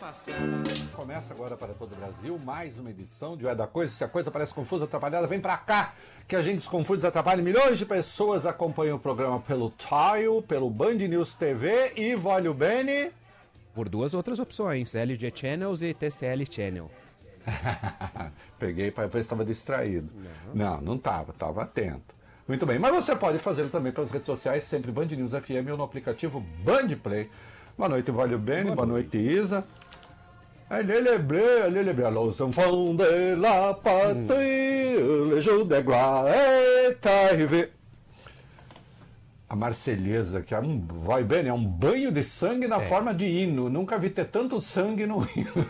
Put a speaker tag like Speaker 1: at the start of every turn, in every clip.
Speaker 1: Começa agora para todo o Brasil mais uma edição de O É da Coisa. Se a coisa parece confusa, atrapalhada, vem pra cá que a gente desconfunde, desatrapalha. Milhões de pessoas acompanham o programa pelo Tile, pelo Band News TV e Vólio Bene.
Speaker 2: Por duas outras opções, LG Channels e TCL Channel.
Speaker 1: Peguei para ver se estava distraído. Não estava, estava atento. Muito bem, mas você pode fazê-lo também pelas redes sociais, sempre Band News FM ou no aplicativo Band Play. Boa noite, Vólio Bene, boa noite, Isa. Los enfants de la patrie, le jour de gloire est arrivé. A Marselhesa, que é vai bem, é um banho de sangue na forma de hino. Nunca vi ter tanto sangue no hino.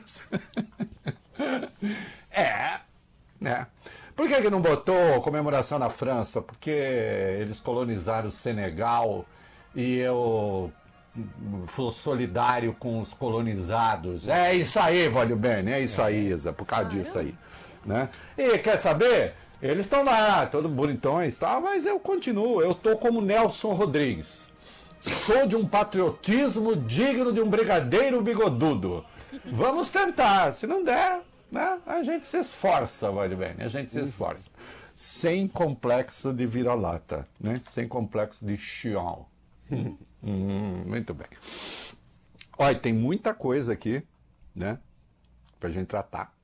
Speaker 1: né? Por que não botou comemoração na França? Porque eles colonizaram o Senegal e eu fui solidário com os colonizados. É isso aí, Vólio Bene, é isso aí, Isa, por causa disso aí. Né? E quer saber? Eles estão lá, todos bonitões, tá? Mas eu continuo, eu tô como Nelson Rodrigues. Sou de um patriotismo digno de um brigadeiro bigodudo. Vamos tentar, se não der, né? A gente se esforça, Vólio Bene, a gente se esforça. Sem complexo de vira-lata, né? Sem complexo de chião. Muito bem. Olha, tem muita coisa aqui, né? Pra gente tratar.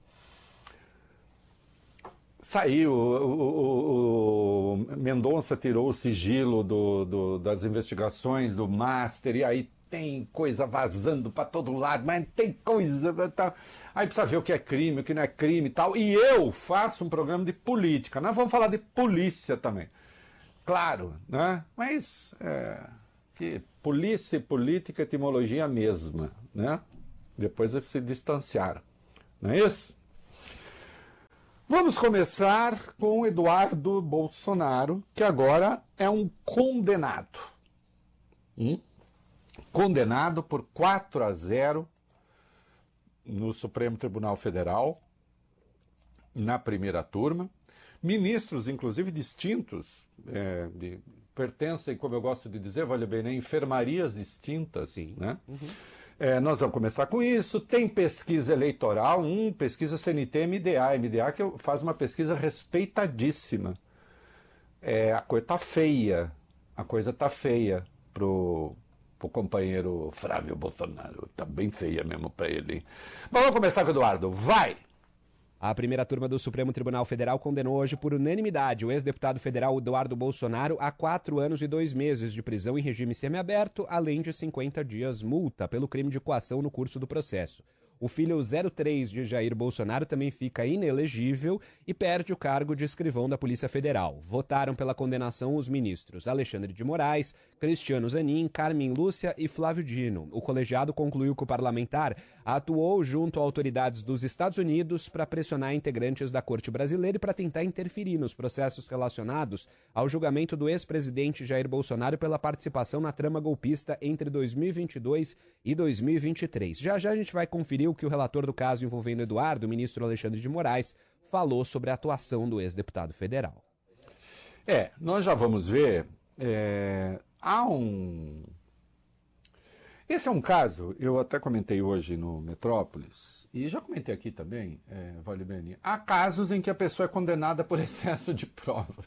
Speaker 1: Saiu, o Mendonça tirou o sigilo das investigações do Master, e aí tem coisa vazando para todo lado, mas tem coisa. Tá, aí precisa ver o que é crime, o que não é crime e tal. E eu faço um programa de política. Nós vamos falar de polícia também. Claro, né? Mas que polícia e política, etimologia a mesma, né? Depois eles se distanciaram. Não é isso? Vamos começar com Eduardo Bolsonaro, que agora é um condenado. Condenado por 4-0 no Supremo Tribunal Federal, na primeira turma. Ministros, inclusive distintos, pertencem, como eu gosto de dizer, vale bem, né, enfermarias distintas. Sim. Né? Nós vamos começar com isso. Tem pesquisa eleitoral, pesquisa CNT-MDA. MDA que faz uma pesquisa respeitadíssima. A coisa tá feia. A coisa tá feia pro companheiro Flávio Bolsonaro. Tá bem feia mesmo para ele. Hein? Mas vamos começar com o Eduardo. Vai!
Speaker 2: A primeira turma do Supremo Tribunal Federal condenou hoje por unanimidade o ex-deputado federal Eduardo Bolsonaro a 4 anos e 2 meses de prisão em regime semiaberto, além de 50 dias multa pelo crime de coação no curso do processo. O filho 03 de Jair Bolsonaro também fica inelegível e perde o cargo de escrivão da Polícia Federal. Votaram pela condenação os ministros Alexandre de Moraes, Cristiano Zanin, Carmen Lúcia e Flávio Dino. O colegiado concluiu que o parlamentar atuou junto a autoridades dos Estados Unidos para pressionar integrantes da Corte Brasileira e para tentar interferir nos processos relacionados ao julgamento do ex-presidente Jair Bolsonaro pela participação na trama golpista entre 2022 e 2023. Já a gente vai conferir o que o relator do caso envolvendo Eduardo, o ministro Alexandre de Moraes, falou sobre a atuação do ex-deputado federal.
Speaker 1: Nós já vamos ver. Esse é um caso, eu até comentei hoje no Metrópolis, e já comentei aqui também, Vale Bene, há casos em que a pessoa é condenada por excesso de prova.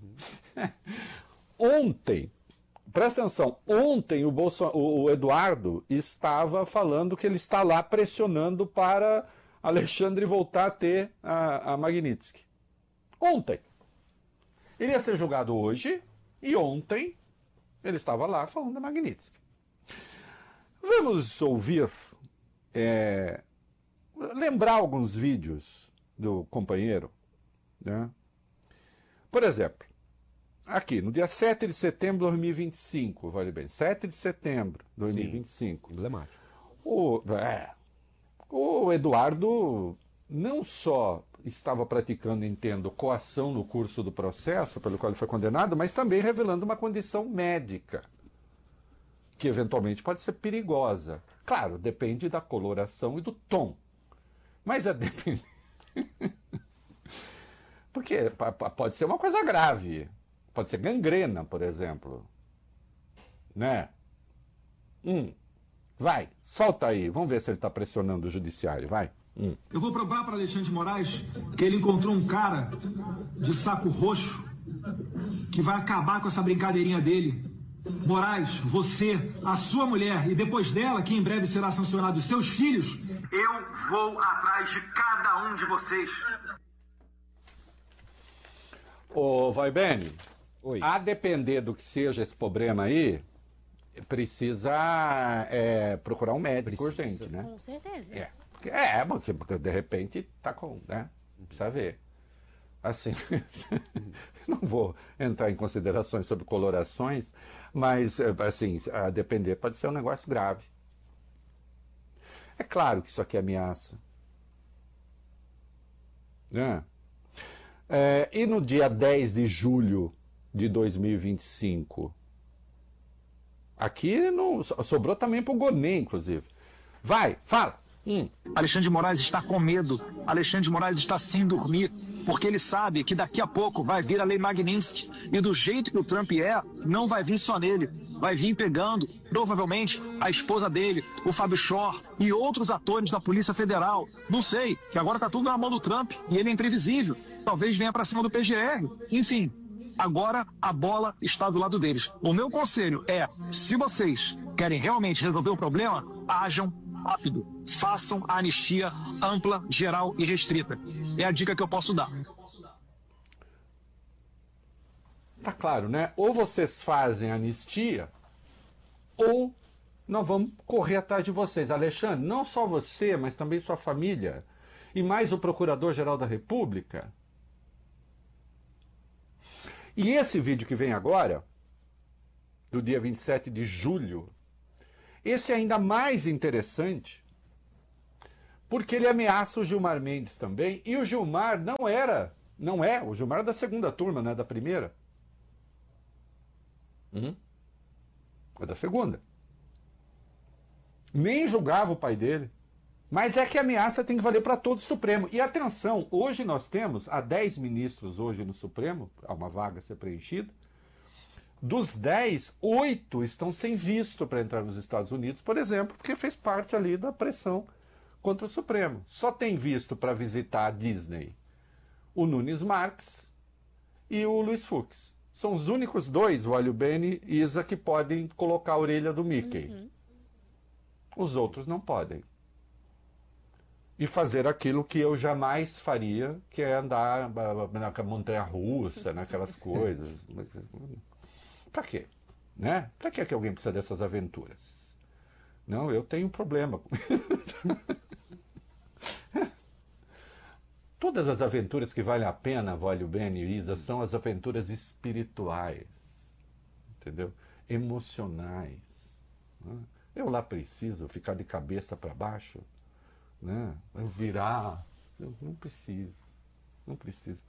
Speaker 1: Ontem, presta atenção, ontem o Eduardo estava falando que ele está lá pressionando para Alexandre voltar a ter a Magnitsky. Ontem. Ele ia ser julgado hoje e ontem ele estava lá falando da Magnitsky. Vamos ouvir, lembrar alguns vídeos do companheiro, né? Por exemplo, aqui, no dia 7 de setembro de 2025, vale bem, 7 de setembro de 2025.
Speaker 2: Sim, emblemático.
Speaker 1: O Eduardo não só estava praticando, entendo, coação no curso do processo pelo qual ele foi condenado, mas também revelando uma condição médica, que eventualmente pode ser perigosa. Claro, depende da coloração e do tom. Mas depende... Porque pode ser uma coisa grave. Pode ser gangrena, por exemplo. Né? Vai, solta aí. Vamos ver se ele está pressionando o judiciário, vai.
Speaker 3: Eu vou provar para Alexandre de Moraes que ele encontrou um cara de saco roxo que vai acabar com essa brincadeirinha dele. Moraes, você, a sua mulher e depois dela, que em breve será sancionado, os seus filhos, eu vou atrás de cada um de vocês.
Speaker 1: Ô, Vai Bene,
Speaker 2: Oi.
Speaker 1: a depender do que seja esse problema aí, precisa procurar um médico urgente, né?
Speaker 4: Com certeza.
Speaker 1: Porque de repente tá com, né? Precisa ver. Assim, não vou entrar em considerações sobre colorações, mas, assim, a depender pode ser um negócio grave. É claro que isso aqui é ameaça. Né? E no dia 10 de julho de 2025, aqui não, sobrou também para o Gonê, inclusive. Vai, fala.
Speaker 3: Alexandre de Moraes está com medo. Alexandre de Moraes está sem dormir, porque ele sabe que daqui a pouco vai vir a lei Magnitsky. E do jeito que o Trump não vai vir só nele. Vai vir pegando, provavelmente, a esposa dele, o Fábio Shor e outros atores da Polícia Federal. Não sei, que agora está tudo na mão do Trump e ele é imprevisível. Talvez venha para cima do PGR. Enfim, agora a bola está do lado deles. O meu conselho é, se vocês querem realmente resolver o problema, ajam rápido. Façam a anistia ampla, geral e restrita. É a dica que eu posso dar.
Speaker 1: Tá claro, né? Ou vocês fazem anistia, ou nós vamos correr atrás de vocês. Alexandre, não só você, mas também sua família, e mais o Procurador-Geral da República. E esse vídeo que vem agora, do dia 27 de julho, esse é ainda mais interessante, porque ele ameaça o Gilmar Mendes também, e o Gilmar o Gilmar é da segunda turma, não é da primeira. É da segunda. Nem julgava o pai dele. Mas é que a ameaça tem que valer para todo o Supremo. E atenção, hoje nós temos, há 10 ministros hoje no Supremo, há uma vaga a ser preenchida. Dos 10, 8 estão sem visto para entrar nos Estados Unidos, por exemplo, porque fez parte ali da pressão contra o Supremo. Só tem visto para visitar a Disney o Nunes Marques e o Luiz Fux. São os únicos dois, o Alio Bene e Isa, que podem colocar a orelha do Mickey. Os outros não podem. E fazer aquilo que eu jamais faria, que é andar na montanha-russa, naquelas coisas. Pra quê? Né? Pra que alguém precisa dessas aventuras? Não, eu tenho um problema. Todas as aventuras que valem a pena, Alio Bene e Isa, são as aventuras espirituais, entendeu? Emocionais. Né? Eu lá preciso ficar de cabeça para baixo, né? Eu virar. Eu não preciso. Não preciso.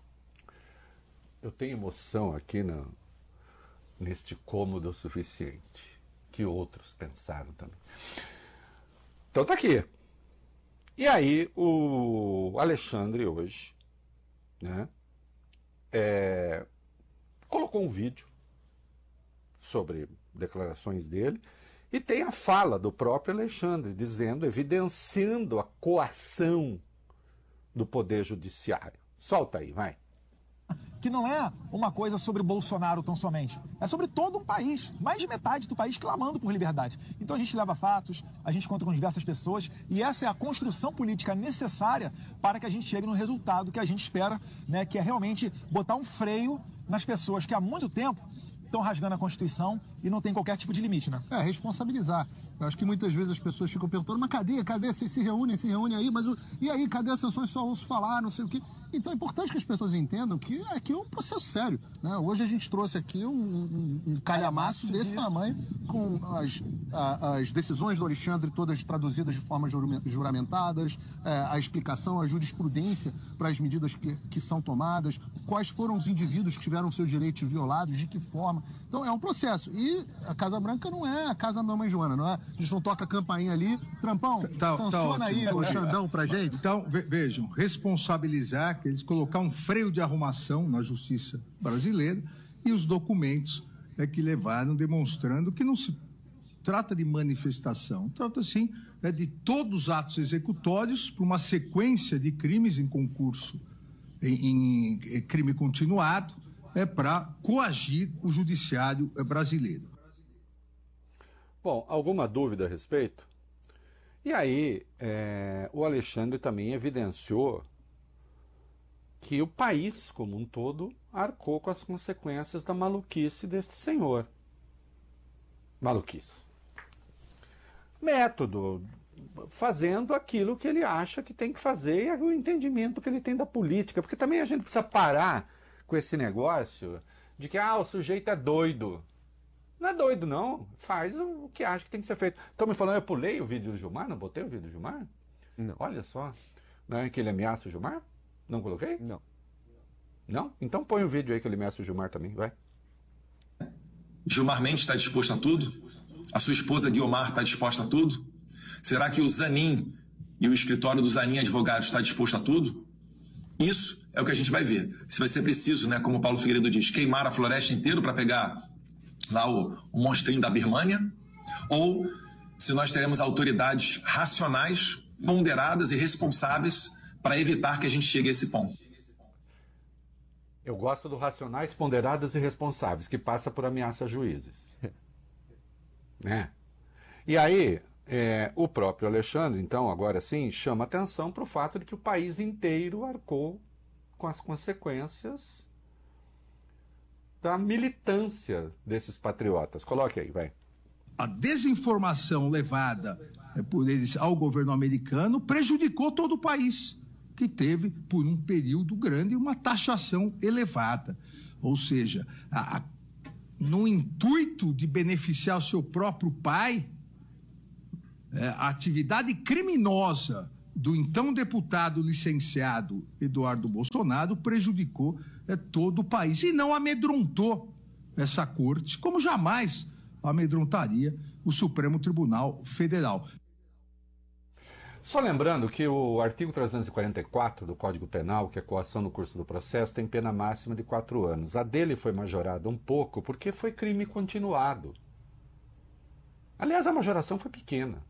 Speaker 1: Eu tenho emoção aqui neste cômodo o suficiente, que outros pensaram também. Então tá aqui. E aí o Alexandre hoje, né, colocou um vídeo sobre declarações dele e tem a fala do próprio Alexandre dizendo, evidenciando a coação do Poder Judiciário. Solta aí, vai.
Speaker 3: Que não é uma coisa sobre Bolsonaro tão somente. É sobre todo um país, mais de metade do país clamando por liberdade. Então a gente leva fatos, a gente conta com diversas pessoas e essa é a construção política necessária para que a gente chegue no resultado que a gente espera, né, que é realmente botar um freio nas pessoas que há muito tempo estão rasgando a Constituição e não tem qualquer tipo de limite, né?
Speaker 5: Responsabilizar. Eu acho que muitas vezes as pessoas ficam perguntando, mas cadê? Vocês se reúnem aí, mas e aí, cadê as sanções? Só ouço falar, não sei o quê. Então é importante que as pessoas entendam que aqui é um processo sério, né? Hoje a gente trouxe aqui um calhamaço desse tamanho, com as decisões do Alexandre todas traduzidas de forma juramentadas, a explicação, a jurisprudência para as medidas que são tomadas, quais foram os indivíduos que tiveram seus direitos violados, de que forma. Então é um processo. E a Casa Branca não é a casa da mãe Joana, não é? A gente não toca a campainha ali. Trampão, sanciona aí o Xandão pra gente.
Speaker 6: Então, vejam, responsabilizar, que eles colocar um freio de arrumação na justiça brasileira e os documentos que levaram demonstrando que não se trata de manifestação, trata sim de todos os atos executórios para uma sequência de crimes em concurso, em crime continuado, para coagir o judiciário brasileiro.
Speaker 1: Bom, alguma dúvida a respeito? E aí, o Alexandre também evidenciou que o país como um todo arcou com as consequências da maluquice deste senhor. Maluquice. Método, fazendo aquilo que ele acha que tem que fazer e o entendimento que ele tem da política. Porque também a gente precisa parar com esse negócio de que o sujeito é doido. Não é doido, não. Faz o que acha que tem que ser feito. Estão me falando, eu pulei o vídeo do Gilmar? Não botei o vídeo do Gilmar?
Speaker 2: Não.
Speaker 1: Olha só. Não é que ele ameaça o Gilmar? Não coloquei?
Speaker 2: Não.
Speaker 1: Não? Então põe o vídeo aí que ele ameaça o Gilmar também, vai.
Speaker 4: Gilmar Mendes está disposto a tudo? A sua esposa Guiomar está disposta a tudo? Será que o Zanin e o escritório do Zanin Advogados está disposto a tudo? Isso é o que a gente vai ver. Se vai ser preciso, né, como o Paulo Figueiredo diz, queimar a floresta inteira para pegar lá o monstrinho da Birmânia, ou se nós teremos autoridades racionais, ponderadas e responsáveis para evitar que a gente chegue a esse ponto.
Speaker 1: Eu gosto do racionais, ponderados e responsáveis, que passa por ameaça a juízes. Né? E aí, o próprio Alexandre, então, agora sim, chama atenção para o fato de que o país inteiro arcou com as consequências da militância desses patriotas. Coloque aí, vai.
Speaker 6: A desinformação levada por eles ao governo americano prejudicou todo o país, que teve, por um período grande, uma taxação elevada. Ou seja, no intuito de beneficiar o seu próprio pai, a atividade criminosa do então deputado licenciado Eduardo Bolsonaro prejudicou todo o país e não amedrontou essa corte, como jamais amedrontaria o Supremo Tribunal Federal.
Speaker 1: Só lembrando que o artigo 344 do Código Penal, que é coação no curso do processo, tem pena máxima de 4 anos. A dele foi majorada um pouco porque foi crime continuado. Aliás, a majoração foi pequena.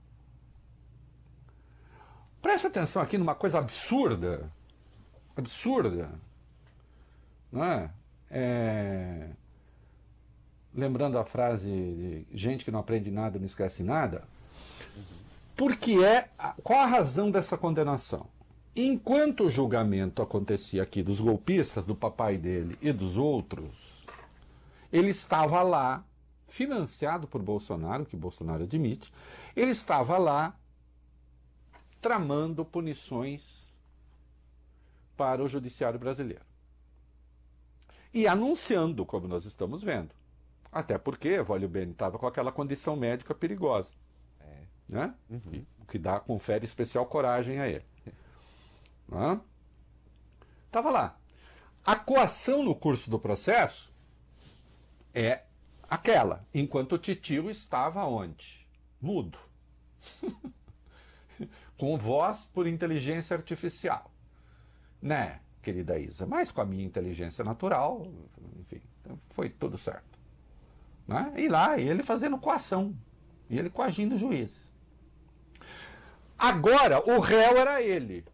Speaker 1: Preste atenção aqui numa coisa absurda. Absurda. Não é? Lembrando a frase de gente que não aprende nada, não esquece nada. Porque qual a razão dessa condenação? Enquanto o julgamento acontecia aqui dos golpistas, do papai dele e dos outros, ele estava lá, financiado por Bolsonaro, que Bolsonaro admite, ele estava lá tramando punições para o judiciário brasileiro. E anunciando, como nós estamos vendo. Até porque Evolio Beni estava com aquela condição médica perigosa. Né? Uhum. Que confere especial coragem a ele. Estava lá. A coação no curso do processo é aquela, enquanto o titio estava onde? Mudo. Com voz por inteligência artificial. Né, querida Isa? Mas com a minha inteligência natural, enfim, foi tudo certo. Né? E lá, ele fazendo coação. E ele coagindo o juiz. Agora, o réu era ele.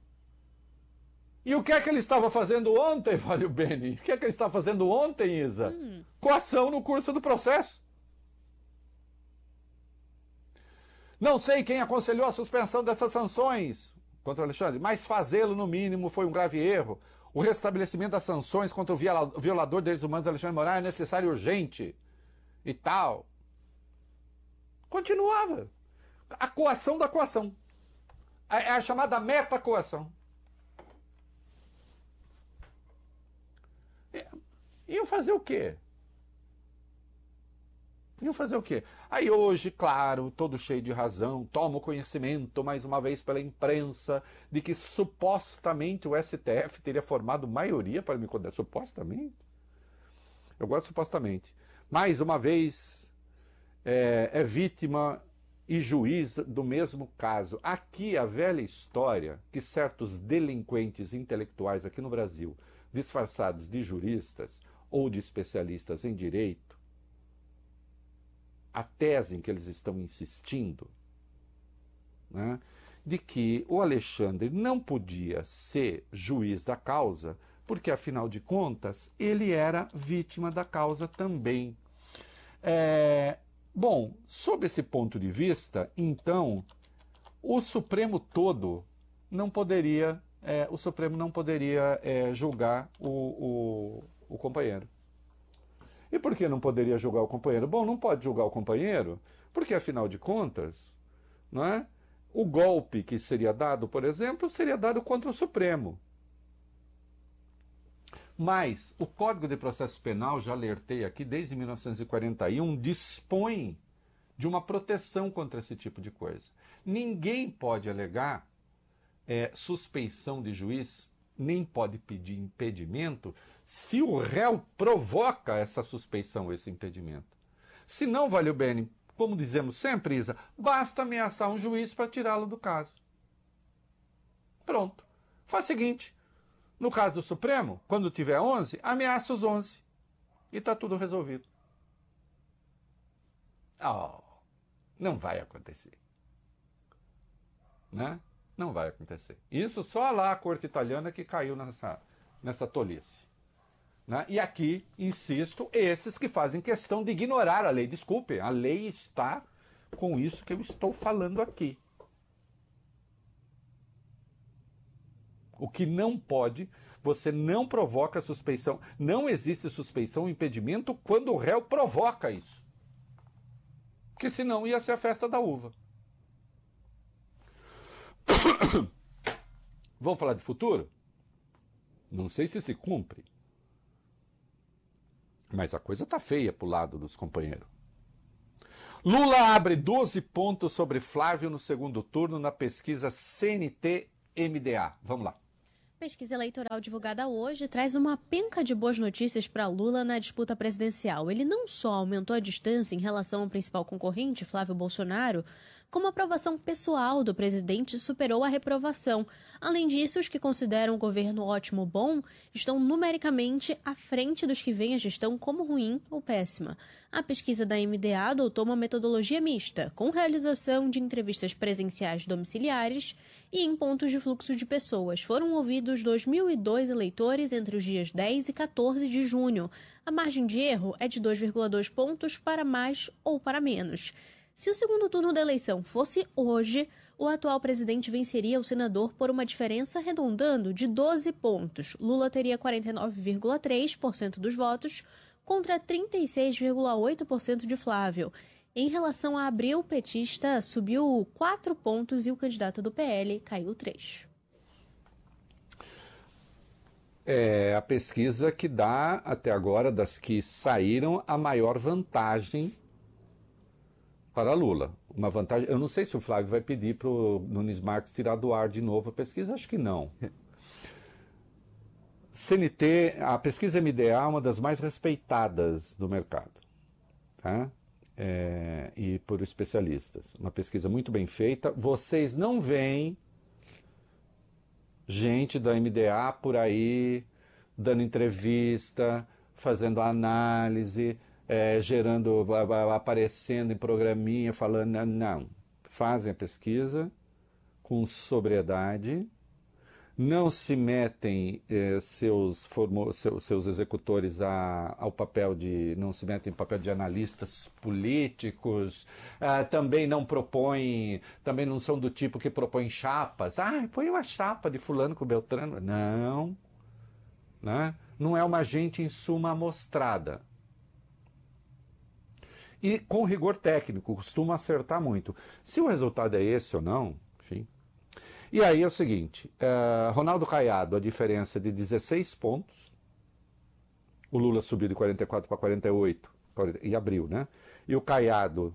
Speaker 1: E o que é que ele estava fazendo ontem, Evolio Beni? O que é que ele estava fazendo ontem, Isa? Coação no curso do processo. Não sei quem aconselhou a suspensão dessas sanções contra o Alexandre, mas fazê-lo, no mínimo, foi um grave erro. O restabelecimento das sanções contra o violador de direitos humanos, Alexandre Moraes, é necessário e urgente. E tal. Continuava. A coação da coação. É a chamada metacoação. Iam fazer o quê? Iam fazer o quê? Aí hoje, claro, todo cheio de razão, tomo conhecimento, mais uma vez pela imprensa, de que supostamente o STF teria formado maioria para me condenar. Supostamente? Eu gosto supostamente. Mais uma vez, é vítima e juiz do mesmo caso. Aqui a velha história que certos delinquentes intelectuais aqui no Brasil, disfarçados de juristas ou de especialistas em direito, a tese em que eles estão insistindo, né, de que o Alexandre não podia ser juiz da causa, porque, afinal de contas, ele era vítima da causa também. Bom, sob esse ponto de vista, então, o Supremo todo não poderia, julgar o companheiro. E por que não poderia julgar o companheiro? Bom, não pode julgar o companheiro, porque, afinal de contas, não é? O golpe que seria dado, por exemplo, seria dado contra o Supremo. Mas o Código de Processo Penal, já alertei aqui, desde 1941, dispõe de uma proteção contra esse tipo de coisa. Ninguém pode alegar suspeição de juiz, nem pode pedir impedimento, se o réu provoca essa suspeição, esse impedimento. Se não, valeu bem, como dizemos sempre, Isa, basta ameaçar um juiz para tirá-lo do caso. Pronto. Faz o seguinte, no caso do Supremo, quando tiver 11, ameaça os 11. E está tudo resolvido. Não vai acontecer. Né? Não vai acontecer. Isso só lá a corte italiana que caiu nessa tolice. Né? E aqui, insisto, esses que fazem questão de ignorar a lei. Desculpem, a lei está com isso que eu estou falando aqui. O que não pode, você não provoca suspeição. Não existe suspeição ou impedimento quando o réu provoca isso. Porque senão ia ser a festa da uva. Vamos falar de futuro? Não sei se cumpre. Mas a coisa está feia para o lado dos companheiros. Lula abre 12 pontos sobre Flávio no segundo turno na pesquisa CNT-MDA. Vamos lá.
Speaker 7: Pesquisa eleitoral divulgada hoje traz uma penca de boas notícias para Lula na disputa presidencial. Ele não só aumentou a distância em relação ao principal concorrente, Flávio Bolsonaro, como a aprovação pessoal do presidente superou a reprovação. Além disso, os que consideram o governo ótimo ou bom estão numericamente à frente dos que veem a gestão como ruim ou péssima. A pesquisa da MDA adotou uma metodologia mista, com realização de entrevistas presenciais domiciliares e em pontos de fluxo de pessoas. Foram ouvidos 2.002 eleitores entre os dias 10 e 14 de junho. A margem de erro é de 2,2 pontos para mais ou para menos. Se o segundo turno da eleição fosse hoje, o atual presidente venceria o senador por uma diferença arredondando de 12 pontos. Lula teria 49,3% dos votos contra 36,8% de Flávio. Em relação a abril, o petista subiu 4 pontos e o candidato do PL caiu 3.
Speaker 1: É a pesquisa que dá, até agora, das que saíram, a maior vantagem para Lula. Uma vantagem. Eu não sei se o Flávio vai pedir para o Nunes Marques tirar do ar de novo a pesquisa, acho que não. CNT, a pesquisa MDA é uma das mais respeitadas do mercado, tá? E por especialistas. Uma pesquisa muito bem feita. Vocês não veem gente da MDA por aí dando entrevista, fazendo análise, aparecendo em programinha, falando, não. Fazem a pesquisa com sobriedade, não se metem seus executores ao papel não se metem em papel de analistas políticos, também não são do tipo que propõem chapas. Põe uma chapa de fulano com Beltrano. Não, né? Não é uma gente em suma amostrada. E com rigor técnico, costuma acertar muito. Se o resultado é esse ou não, enfim. E aí é o seguinte, Ronaldo Caiado, a diferença de 16 pontos, o Lula subiu de 44 para 48, em abril, né? E o Caiado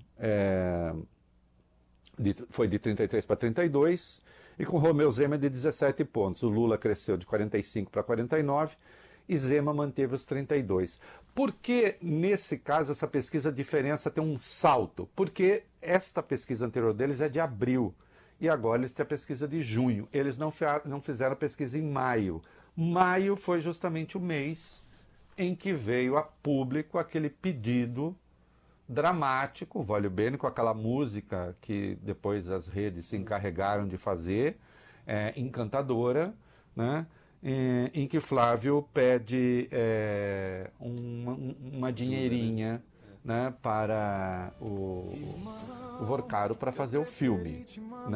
Speaker 1: foi de 33 para 32, e com o Romeu Zema de 17 pontos. O Lula cresceu de 45 para 49, e Zema manteve os 32. Por que, nesse caso, essa pesquisa, a diferença tem um salto? Porque esta pesquisa anterior deles é de abril, e agora eles têm a pesquisa de junho. Eles não fizeram a pesquisa em maio. Maio foi justamente o mês em que veio a público aquele pedido dramático, Voglio Bene, com aquela música que depois as redes se encarregaram de fazer, encantadora, né? Em que Flávio pede uma dinheirinha, né, para o Vorcaro para fazer o filme, né?